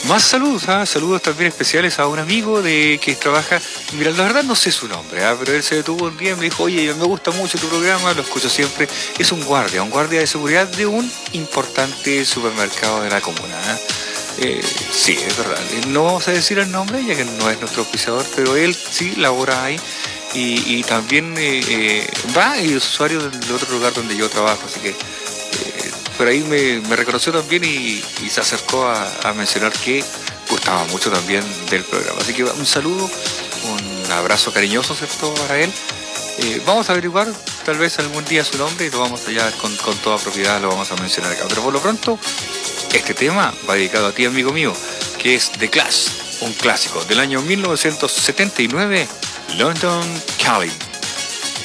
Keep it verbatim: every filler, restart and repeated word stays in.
Más saludos, ¿ah? Saludos también especiales a un amigo de que trabaja, mira, la verdad no sé su nombre, ¿ah? Pero él se detuvo un día y me dijo, oye, me gusta mucho tu programa, lo escucho siempre. Es un guardia, un guardia de seguridad de un importante supermercado de la comuna, ¿ah? Eh, sí, es verdad. No vamos a decir el nombre, ya que no es nuestro auspiciador, pero él sí labora ahí y, y también eh, eh, va y es usuario del otro lugar donde yo trabajo, así que eh, por ahí me, me reconoció también y, y se acercó a, a mencionar que gustaba mucho también del programa. Así que un saludo, un abrazo cariñoso, ¿cierto?, para él. Eh, vamos a averiguar tal vez algún día su nombre y lo vamos allá con, con toda propiedad, lo vamos a mencionar acá. Pero por lo pronto, este tema va dedicado a ti, amigo mío, que es The Clash, un clásico del año mil novecientos setenta y nueve, London Calling.